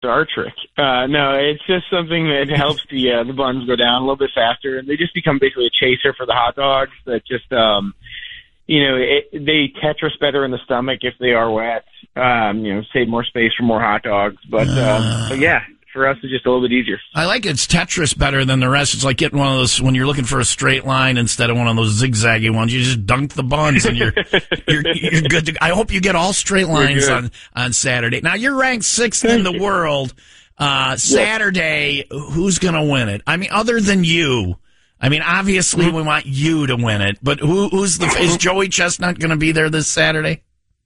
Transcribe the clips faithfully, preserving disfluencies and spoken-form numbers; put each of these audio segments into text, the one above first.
our trick. Uh, no, it's just something that helps the uh, the buns go down a little bit faster, and they just become basically a chaser for the hot dogs. That just, um, you know, it, they Tetris better in the stomach if they are wet. Um, you know, save more space for more hot dogs. But, um, but yeah, for us, it's just a little bit easier. I like it's Tetris better than the rest. It's like getting one of those when you're looking for a straight line instead of one of those zigzaggy ones. You just dunk the buns and you're you're, you're good to. I hope you get all straight lines on on Saturday. Now you're ranked sixth in the world. Uh, Saturday, who's going to win it? I mean, other than you. I mean, obviously mm-hmm. we want you to win it, but who who's the is Joey Chestnut going to be there this Saturday?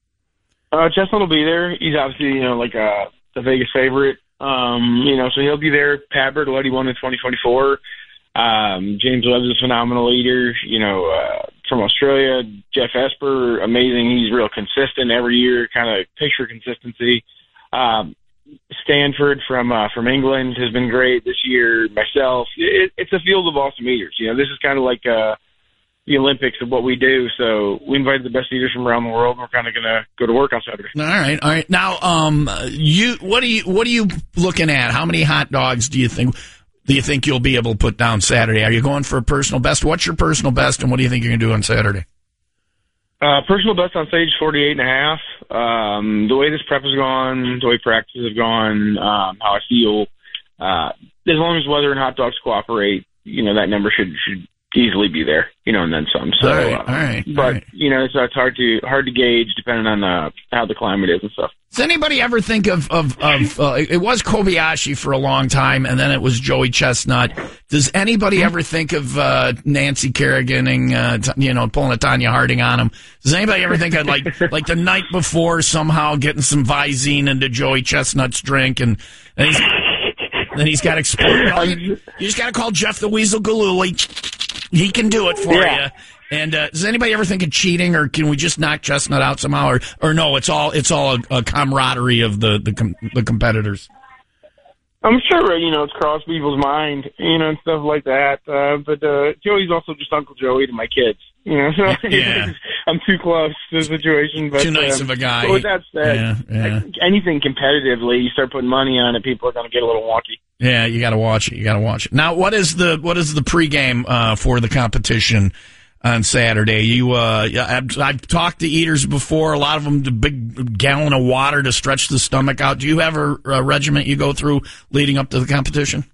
Uh, Chestnut will be there. He's obviously, you know, like uh, the Vegas favorite. Um, you know, so he'll be there. Pat Bertoletti won in twenty twenty-four. Um, James Webb's a phenomenal leader, you know, uh, from Australia. Jeff Esper, amazing. He's real consistent every year, kind of picture consistency. Um, Stanford from uh, from England has been great this year. Myself, it, it's a field of awesome eaters. You know, this is kind of like uh, the Olympics of what we do. So we invited the best eaters from around the world, and we're kind of going to go to work on Saturday. All right, all right. Now, um, you what are you what are you looking at? How many hot dogs do you think do you think you'll be able to put down Saturday? Are you going for a personal best? What's your personal best, and what do you think you're going to do on Saturday? Uh, personal best on stage, forty-eight and a half. Um, the way this prep has gone, the way practices have gone, um, how I feel, uh, as long as weather and hot dogs cooperate, you know, that number should, should easily be there, you know, and then some. So, all right, uh, all right, but, all right. you know, it's, it's hard to, hard to gauge depending on, uh, how the climate is and stuff. Does anybody ever think of, of, of uh, it was Kobayashi for a long time, and then it was Joey Chestnut. Does anybody ever think of uh, Nancy Kerrigan, uh, t- you know, pulling a Tanya Harding on him? Does anybody ever think of, like, like the night before somehow getting some Visine into Joey Chestnut's drink, and, and he's, then he's got exploded? No, you, you just got to call Jeff the Weasel Gillooly. He can do it for yeah. you. And uh, does anybody ever think of cheating, or can we just knock Chestnut out somehow, or, or no? It's all it's all a, a camaraderie of the the, com- the competitors. I'm sure you know it's crossed people's mind, you know, and stuff like that. Uh, but uh, Joey's also just Uncle Joey to my kids, you know. So yeah. I'm too close to the situation. But, too nice um, of a guy. But with that said, yeah, yeah. like, anything competitively, you start putting money on it, people are going to get a little wonky. Yeah, you got to watch it. You got to watch it. Now, what is the what is the pregame uh, for the competition on Saturday? You, uh, I've, I've talked to eaters before. A lot of them, a big gallon of water to stretch the stomach out. Do you have a, a regiment you go through leading up to the competition?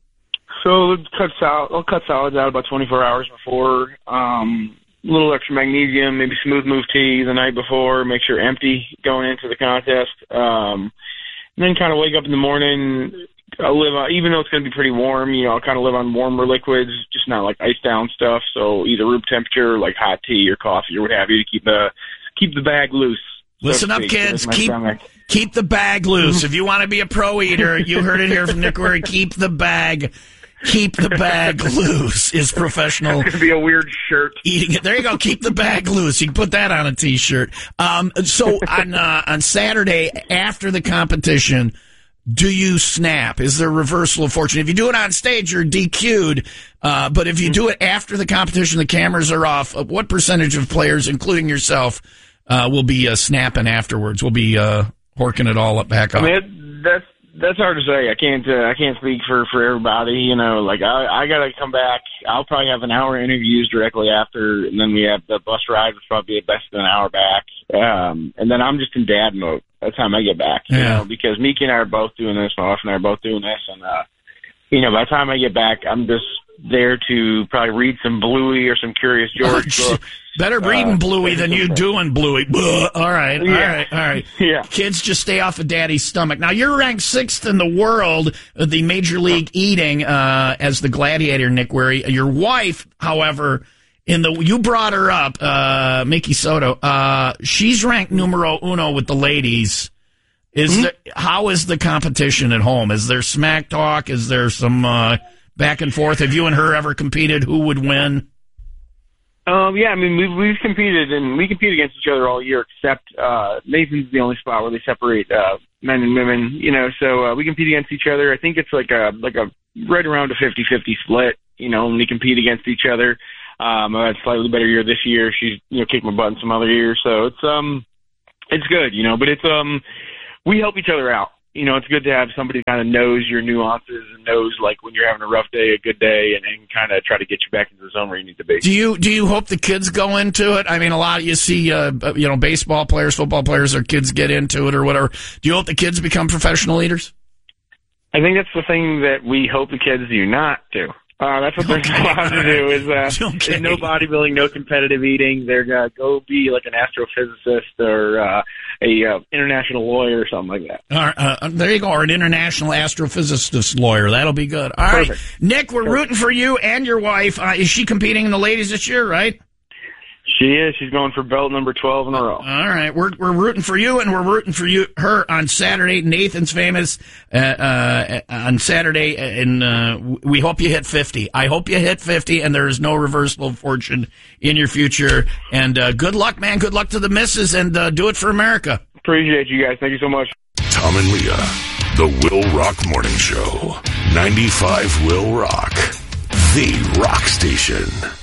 So they'll cut sal- I'll cut salads out about twenty-four hours before. Um, a little extra magnesium, maybe smooth move tea the night before. Make sure empty going into the contest. Um, and then kind of wake up in the morning. I'll live on, even though it's going to be pretty warm, you know, I'll kind of live on warmer liquids, just not like ice down stuff. So either room temperature, like hot tea or coffee or what have you, to keep the keep the bag loose. Listen up, kids. Keep keep the bag loose. If you want to be a pro eater, you heard it here from Nick Wehry. Keep the bag, keep the bag loose is professional. It's going to be a weird shirt. Eating it. There you go. Keep the bag loose. You can put that on a T-shirt. Um, so on uh, on Saturday after the competition, do you snap? Is there reversal of fortune? If you do it on stage, you're D Q'd. Uh, but if you do it after the competition, the cameras are off. What percentage of players, including yourself, uh, will be uh, snapping afterwards? Will be uh, horking it all up back up? I mean, that's that's hard to say. I can't uh, I can't speak for, for everybody. You know, like I I gotta come back. I'll probably have an hour interviews directly after, and then we have the bus ride, which will probably be best than an hour back. Um, and then I'm just in dad mode by the time I get back, you yeah. know, because Miki and I are both doing this, my wife and I are both doing this, and, uh, you know, by the time I get back, I'm just there to probably read some Bluey or some Curious George oh, books. Better reading uh, Bluey than you doing Bluey. All right, all yeah. right, all right. Yeah. Kids, just stay off of daddy's stomach. Now, you're ranked sixth in the world, uh, the Major League Eating, uh, as the gladiator, Nick Wehry. Your wife, however, in the you brought her up, uh, Miki Soto. Uh, she's ranked numero uno with the ladies. Is mm-hmm. there, how is the competition at home? Is there smack talk? Is there some uh, back and forth? Have you and her ever competed? Who would win? Um, yeah, I mean, we've, we've competed, and we compete against each other all year, except uh, Nathan's the only spot where they separate uh, men and women, you know, so uh, we compete against each other. I think it's like a like a right around a fifty-fifty split, you know, when we compete against each other. Um, I had a slightly better year this year. She's, you know, kicked my butt in some other years, so it's um, it's good, you know, but it's um, we help each other out. you know, it's good to have somebody who kind of knows your nuances and knows, like, when you're having a rough day, a good day, and, and kind of try to get you back into the zone where you need to be. Do you do you hope the kids go into it? I mean, a lot of you see, uh, you know, baseball players, football players, or kids get into it or whatever. Do you hope the kids become professional leaders? I think that's the thing that we hope the kids do not do. Uh, that's what they're allowed to do is, uh, okay. is no bodybuilding, no competitive eating. They're going to go be like an astrophysicist or uh, a uh, international lawyer or something like that. All right, uh, there you go, or an international astrophysicist lawyer. That'll be good. All Perfect. right, Nick, we're Perfect. rooting for you and your wife. Uh, is she competing in the ladies this year, right? She is. She's going for belt number twelve in a row. All right, we're we're rooting for you, and we're rooting for you her on Saturday. Nathan's famous uh, uh, on Saturday, and uh, we hope you hit fifty. I hope you hit fifty, and there is no reversible fortune in your future. And uh, good luck, man. Good luck to the missus, and uh, do it for America. Appreciate you guys. Thank you so much. Tom and Leah, the Will Rock Morning Show, ninety-five Will Rock, the rock station.